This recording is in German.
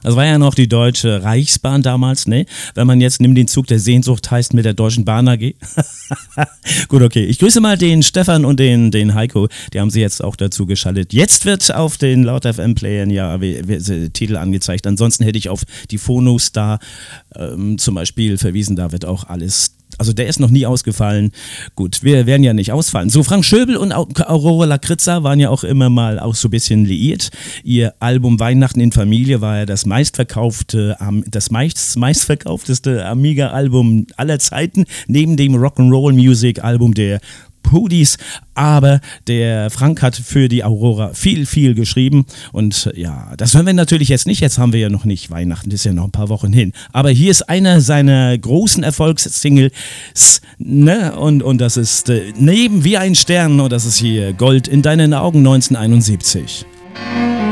Das war ja noch die Deutsche Reichsbahn damals, ne? Wenn man jetzt Nimm den Zug der Sehnsucht heißt mit der Deutschen Bahn AG. Gut, okay. Ich grüße mal den Stefan und den Heiko. Die haben sie jetzt auch dazu geschaltet. Jetzt wird auf den Laut FM Playern Titel angezeigt. Ansonsten hätte ich auf die Phonos da zum Beispiel verwiesen. Da wird auch alles. Also der ist noch nie ausgefallen. Gut, wir werden ja nicht ausfallen. So, Frank Schöbel und Aurora Lakritza waren ja auch immer mal auch so ein bisschen liiert. Ihr Album Weihnachten in Familie war ja das meistverkaufteste Amiga-Album aller Zeiten, neben dem Rock'n'Roll-Music-Album der Pudis, aber der Frank hat für die Aurora viel geschrieben und ja, das hören wir natürlich jetzt nicht, jetzt haben wir ja noch nicht Weihnachten, das ist ja noch ein paar Wochen hin, aber hier ist einer seiner großen Erfolgssingles, ne, und das ist Neben wie ein Stern und das ist hier Gold in deinen Augen 1971.